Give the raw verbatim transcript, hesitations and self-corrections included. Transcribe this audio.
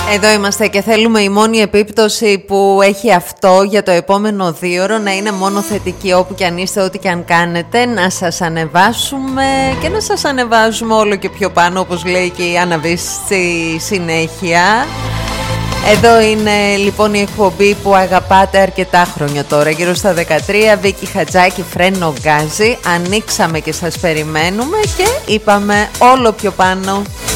Εδώ είμαστε και θέλουμε η μόνη επίπτωση που έχει αυτό για το επόμενο δίωρο να είναι μόνο θετική, όπου και αν είστε, ό,τι και αν κάνετε, να σας ανεβάσουμε και να σας ανεβάζουμε όλο και πιο πάνω, όπως λέει και η Άννα στη συνέχεια. Εδώ είναι λοιπόν η εκπομπή που αγαπάτε αρκετά χρόνια τώρα, γύρω στα δεκατρία. Βίκη Χατζάκη, Φρένο Γκάζι. Ανοίξαμε και σας περιμένουμε και είπαμε όλο πιο πάνω.